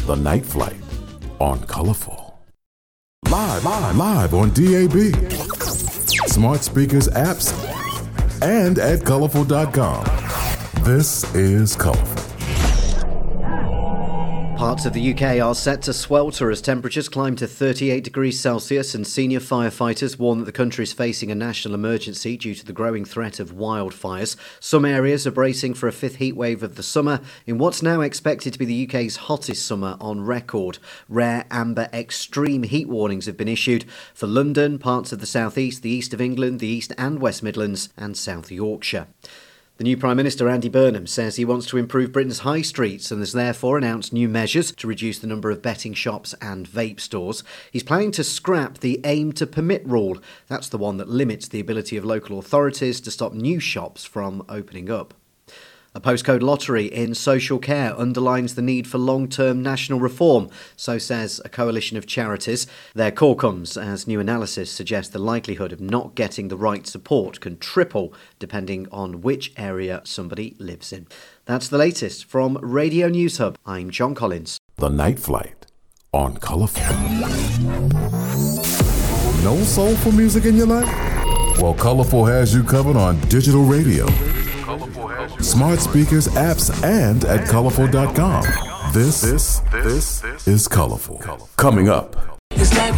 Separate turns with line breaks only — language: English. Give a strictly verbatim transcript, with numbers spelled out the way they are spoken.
The Night Flight on Colorful. Live, live, live on D A B, smart speakers, apps, and at colorful dot com. This is Colorful.
Parts of the U K are set to swelter as temperatures climb to thirty-eight degrees Celsius, and senior firefighters warn that the country is facing a national emergency due to the growing threat of wildfires. Some areas are bracing for a fifth heatwave of the summer in what's now expected to be the U K's hottest summer on record. Rare amber extreme heat warnings have been issued for London, parts of the South East, the East of England, the East and West Midlands and South Yorkshire. The new Prime Minister, Andy Burnham, says he wants to improve Britain's high streets and has therefore announced new measures to reduce the number of betting shops and vape stores. He's planning to scrap the aim to permit rule. That's the one that limits the ability of local authorities to stop new shops from opening up. A postcode lottery in social care underlines the need for long-term national reform, so says a coalition of charities. Their call comes as new analysis suggests the likelihood of not getting the right support can triple depending on which area somebody lives in. That's the latest from Radio News Hub. I'm John Collins.
The Night Flight on Colorful. No soulful music in your life? Well, Colorful has you covered on digital radio, smart speakers, apps, and at colorful dot com. This, this, this is Colorful. Coming up.
It's like